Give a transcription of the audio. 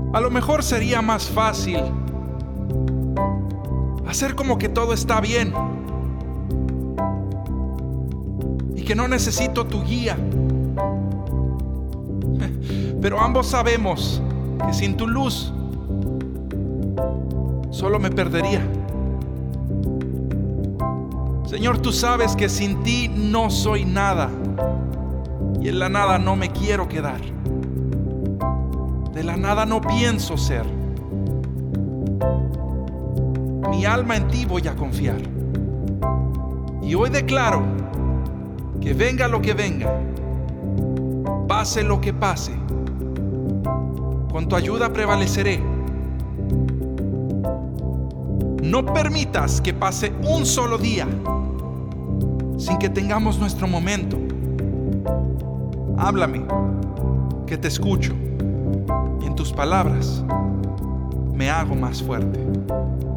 A lo mejor sería más fácil hacer como que todo está bien y que no necesito tu guía. Pero ambos sabemos que sin tu luz solo me perdería. Señor, tú sabes que sin ti no soy nada y en la nada no me quiero quedar. De la nada no pienso ser. Mi alma en ti voy a confiar. Y hoy declaro que venga lo que venga, pase lo que pase, con tu ayuda prevaleceré. No permitas que pase un solo día sin que tengamos nuestro momento. Háblame, que te escucho, y en tus palabras me hago más fuerte.